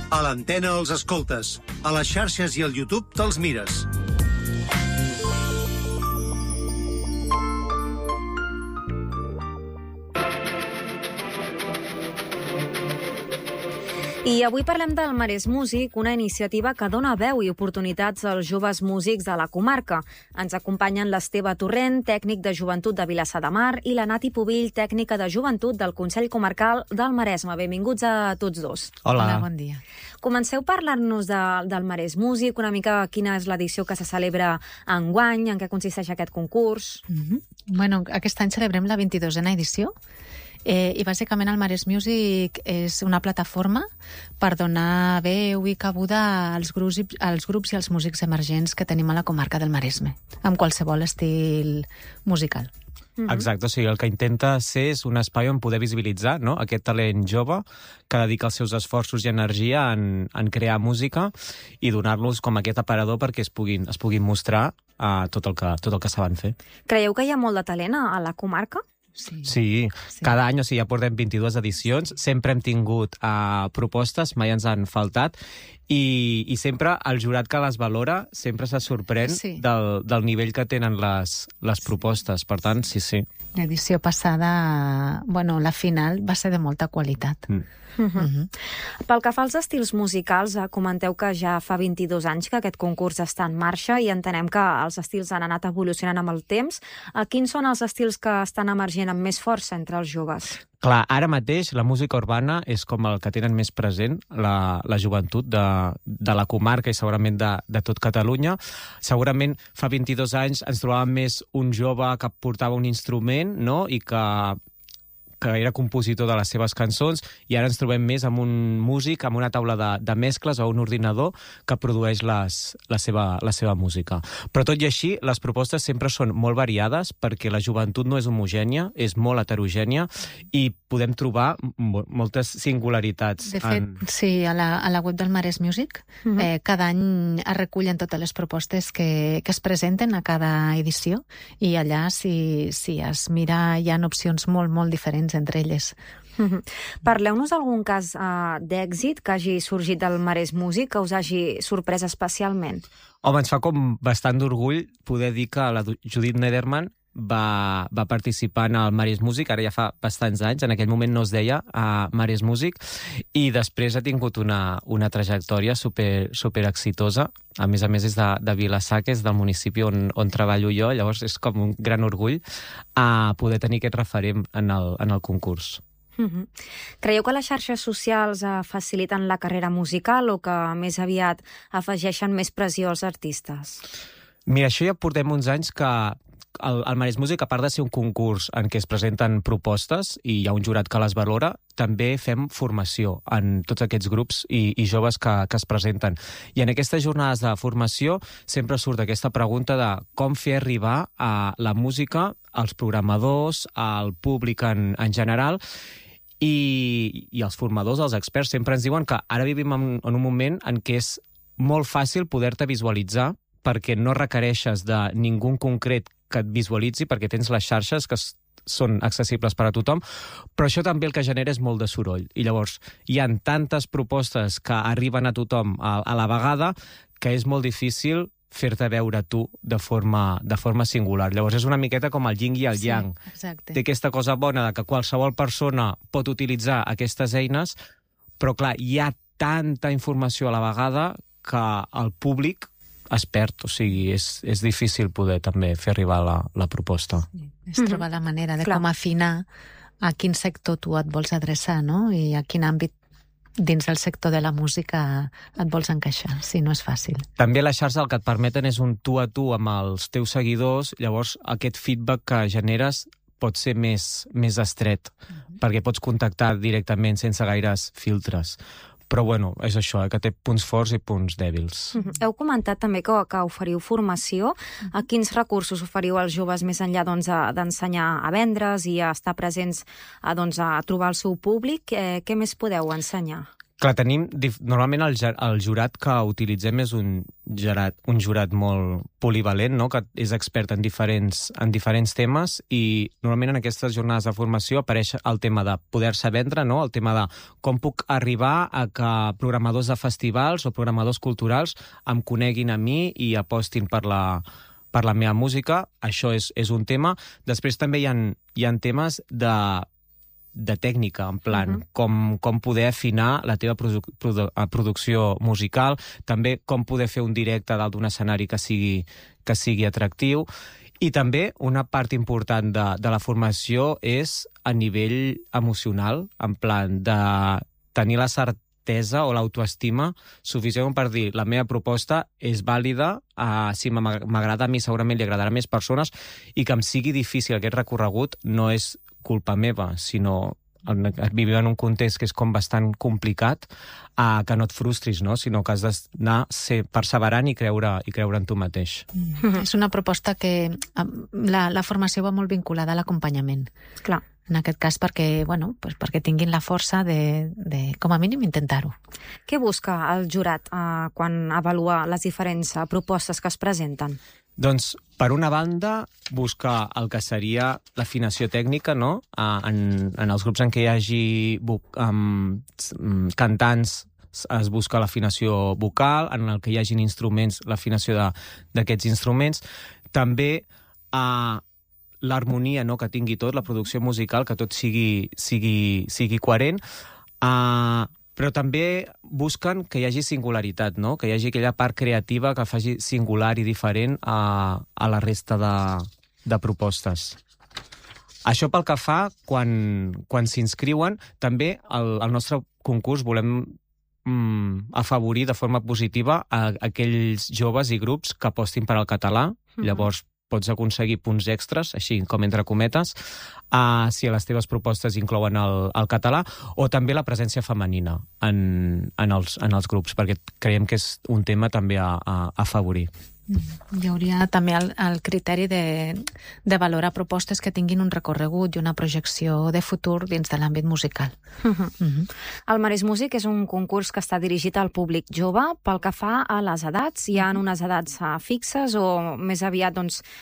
A l'antena els escoltes, a les xarxes i al YouTube te'ls mires. I avui parlem del Marès Músic, una iniciativa que dona veu i oportunitats als joves músics de la comarca. Ens acompanyen l'Esteve Torrent, tècnic de joventut de Vilassar de Mar, i la Nati Pubill, tècnica de joventut del Consell Comarcal del Maresme. Benvinguts a tots dos. Hola, bon dia. Comenceu a parlar-nos del Marès Músic, una mica quina és l'edició que se celebra enguany, en què consisteix aquest concurs. Bueno, aquest any celebrem la 22a edició. I bàsicament el Marès Music és una plataforma per donar veu i cabuda als grups i als músics emergents que tenim a la comarca del Maresme, amb qualsevol estil musical. Exacte, o sigui, el que intenta ser és un espai on poder visibilitzar, no?, aquest talent jove que dedica els seus esforços i energia en crear música i donar-los com aquest aparador perquè es puguin mostrar tot el que saben fer. Creieu que hi ha molt de talent a la comarca? Sí, cada any, o sigui, ja portem 22 edicions, sempre hem tingut propostes, mai ens han faltat, i sempre el jurat que les valora sempre se sorprèn del nivell que tenen les propostes. Per tant, sí. L'edició passada, la final va ser de molta qualitat. Pel que fa als estils musicals, comenteu que ja fa 22 anys que aquest concurs està en marxa i entenem que els estils han anat evolucionant amb el temps. Quins són els estils que estan emergent amb més força entre els joves? Clar, ara mateix la música urbana és com el que tenen més present la joventut de la comarca i segurament de tot Catalunya. Segurament fa 22 anys ens trobàvem més un jove que portava un instrument, no?, i que era compositor de les seves cançons, i ara ens trobem més amb un músic, amb una taula de mescles o un ordinador que produeix la seva música. Però tot i així, les propostes sempre són molt variades perquè la joventut no és homogènia, és molt heterogènia i podem trobar moltes singularitats. De fet, sí, a la web del Marès Music cada any es recullen totes les propostes que es presenten a cada edició i allà, si es mira, hi ha opcions molt, molt diferents entre elles. Parleu-nos d'algun cas d'èxit que hagi sorgit del Marès Music que us hagi sorprès especialment. Home, ens fa com bastant d'orgull poder dir que la Judit Nederman va participar en el Marès Music, ara ja fa bastants anys, en aquell moment no es deia Marès Music, i després ha tingut una trajectòria super exitosa. A més és de Vilassar, que és del municipi on treballo jo, llavors és com un gran orgull poder tenir aquest referent en el concurs. Creieu que les xarxes socials faciliten la carrera musical o que més aviat afegeixen més pressió als artistes? Mira, això ja portem uns anys que el Marès Music, a part de ser un concurs en què es presenten propostes i hi ha un jurat que les valora, també fem formació en tots aquests grups i joves que es presenten. I en aquestes jornades de formació sempre surt aquesta pregunta de com fer arribar la música als programadors, al públic en general, i els formadors, els experts, sempre ens diuen que ara vivim en un moment en què és molt fàcil poder-te visualitzar perquè no requereixes de ningú concret que et visualitzi, perquè tens les xarxes que són accessibles per a tothom, però això també el que genera és molt de soroll. I llavors hi ha tantes propostes que arriben a tothom a la vegada que és molt difícil fer-te veure tu de forma singular. Llavors és una miqueta com el yin i el yang. Exacte. Té aquesta cosa bona de que qualsevol persona pot utilitzar aquestes eines, però clar, hi ha tanta informació a la vegada que el públic es perd, o sigui, és difícil poder també fer arribar la proposta. És trobar la manera de com afinar a quin sector tu et vols adreçar, no? I a quin àmbit dins del sector de la música et vols encaixar, si no és fàcil. També les xarxes el que et permeten és un tu a tu amb els teus seguidors, llavors aquest feedback que generes pot ser més estret, perquè pots contactar directament sense gaires filtres. Però, bueno, és això, que té punts forts i punts dèbils. Heu comentat també que oferiu formació. A quins recursos oferiu als joves més enllà d'ensenyar a vendre's i a estar presents, a trobar el seu públic? Què més podeu ensenyar? Clar, tenim... Normalment el jurat que utilitzem és un jurat molt polivalent, no? Que és expert en diferents temes, i normalment en aquestes jornades de formació apareix el tema de poder-se vendre, no? El tema de com puc arribar a que programadors de festivals o programadors culturals em coneguin a mi i apostin per la meva música. Això és un tema. Després també hi ha temes de tècnica, en plan, com poder afinar la teva producció musical, també com poder fer un directe dalt d'un escenari que sigui atractiu. I també una part important de la formació és a nivell emocional, en plan de tenir la certesa o l'autoestima suficient per dir la meva proposta és vàlida, si m'agrada a mi segurament li agradarà a més persones, i que em sigui difícil aquest recorregut no és culpa meva, sinó vivim en un context que és com bastant complicat, que no et frustris, no? Sinó que has d'anar perseverant i creure en tu mateix. És una proposta que la formació va molt vinculada a l'acompanyament. Clar. En aquest cas perquè tinguin la força de com a mínim, intentar-ho. Què busca el jurat quan avalua les diferents propostes que es presenten? Doncs, per una banda, buscar el que seria l'afinació tècnica, no? En els grups en què hi hagi cantants es busca l'afinació vocal, en el que hi hagin instruments, l'afinació d'aquests instruments. També l'harmonia, no?, que tingui tot, la producció musical, que tot sigui coherent. Però també busquen que hi hagi singularitat, no? Que hi hagi aquella part creativa que faci singular i diferent a la resta de propostes. Això pel que fa quan s'inscriuen. També al nostre concurs volem afavorir de forma positiva aquells joves i grups que apostin per al català. Llavors pots aconseguir punts extras, així com entre cometes, si a les teves propostes inclouen el català, o també la presència femenina en els grups, perquè creiem que és un tema també a afavorir. Hi hauria també el criteri de valorar propostes que tinguin un recorregut i una projecció de futur dins de l'àmbit musical. El Marès Músic és un concurs que està dirigit al públic jove. Pel que fa a les edats, hi ha unes edats fixes o més aviat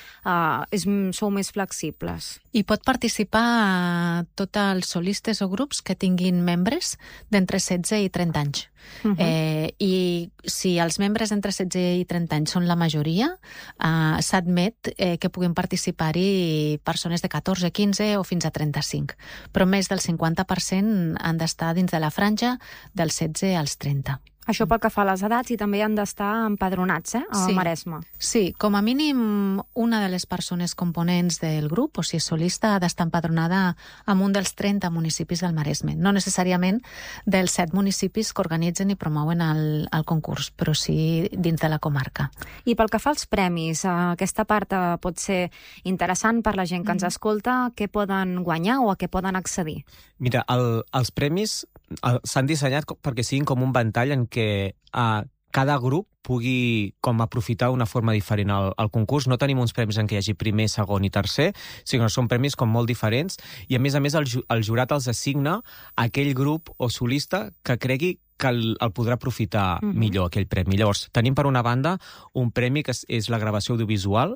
sou més flexibles? Hi pot participar tots els solistes o grups que tinguin membres d'entre 16 i 30 anys. I si els membres entre 16 i 30 anys són la majoria, s'admet que puguin participar-hi persones de 14, 15 o fins a 35. Però més del 50% han d'estar dins de la franja dels 16 als 30. Això pel que fa a les edats, i també han d'estar empadronats, al Maresme. Sí, com a mínim una de les persones components del grup, o si és solista, ha d'estar empadronada en un dels 30 municipis del Maresme. No necessàriament dels 7 municipis que organitzen i promouen el concurs, però sí dins de la comarca. I pel que fa als premis, aquesta part pot ser interessant per la gent que ens escolta. Què poden guanyar o a què poden accedir? Mira, els premis s'han dissenyat perquè siguin com un ventall en què cada grup pugui com aprofitar d'una forma diferent el concurs. No tenim uns premis en què hi hagi primer, segon i tercer, sinó que són premis com molt diferents, i a més el jurat els assigna a aquell grup o solista que cregui que el podrà aprofitar millor, aquell premi. Llavors, tenim per una banda un premi que és la gravació audiovisual,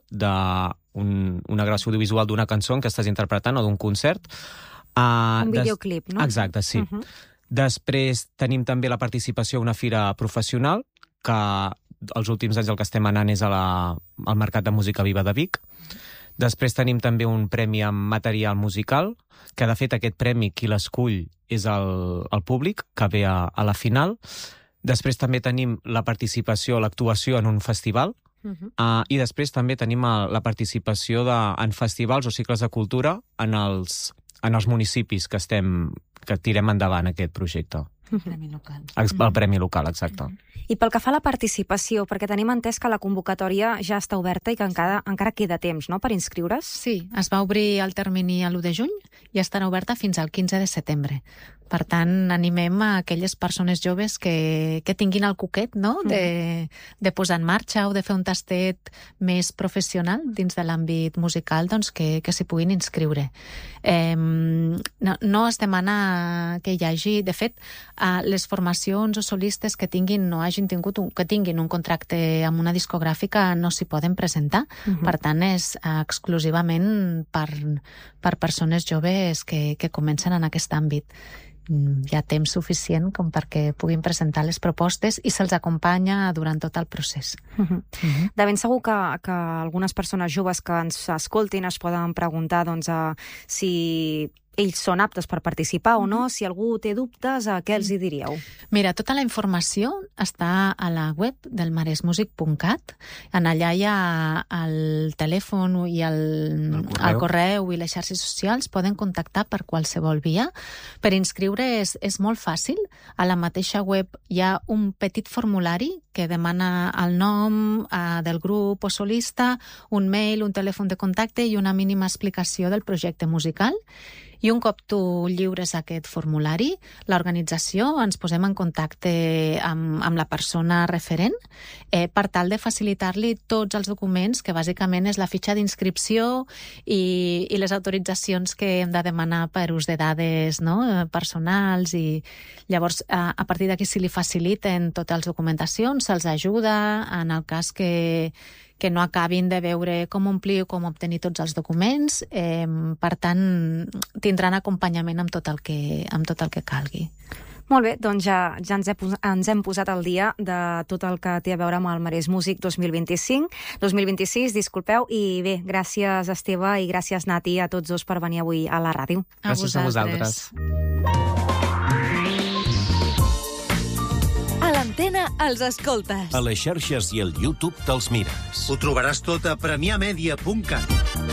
una gravació audiovisual d'una cançó que estàs interpretant o d'un concert. Un videoclip, no? Exacte, sí. Després tenim també la participació a una fira professional, que els últims anys el que estem anant és al Mercat de Música Viva de Vic. Després tenim també un premi en material musical, que de fet aquest premi qui l'escull és el públic, que ve a la final. Després també tenim la participació, l'actuació en un festival, i després també tenim la participació en festivals o cicles de cultura en els municipis que tirem endavant aquest projecte. El Premi Local. El Premi Local, exacte. I pel que fa a la participació, perquè tenim entès que la convocatòria ja està oberta i que encara queda temps, no?, per inscriure's? Sí, es va obrir el termini l'1 de juny i estarà oberta fins al 15 de setembre. Per tant, animem a aquelles persones joves que tinguin el coquet, no?, de posar en marxa o de fer un tastet més professional dins de l'àmbit musical, doncs que s'hi puguin inscriure. No es demana que hi hagi... De fet, les formacions o solistes que tinguin que tinguin un contracte amb una discogràfica no s'hi poden presentar. Per tant, és exclusivament per persones joves que comencen en aquest àmbit. Hi ha temps suficient com perquè puguin presentar les propostes i se'ls acompanya durant tot el procés. De ben segur que algunes persones joves que ens escoltin es poden preguntar si ells són aptes per participar o no, si algú té dubtes, què els hi diríeu? Mira, tota la informació està a la web del maresmusic.cat. En allà hi ha el telèfon i el correu i les xarxes socials. Poden contactar per qualsevol via. Per inscriure és molt fàcil. A la mateixa web hi ha un petit formulari que demana el nom del grup o solista, un mail, un telèfon de contacte i una mínima explicació del projecte musical. I un cop tu lliures aquest formulari, l'organització ens posem en contacte amb la persona referent per tal de facilitar-li tots els documents, que bàsicament és la fitxa d'inscripció i les autoritzacions que hem de demanar per ús de dades personals. I llavors, a partir d'aquí, si li faciliten totes les documentacions, se'ls ajuda en el cas que no acabin de veure com omplir o com obtenir tots els documents. Per tant, tindran acompanyament amb tot el que calgui. Molt bé, doncs ja ens hem posat al dia de tot el que té a veure amb el Marès Music 2026, i bé, gràcies Esteve i gràcies Nati a tots dos per venir avui a la ràdio. Gràcies a vosaltres. A l'antena els escoltes. A les xarxes i al YouTube te'ls mires. Ho trobaràs tot a premiamedia.cat.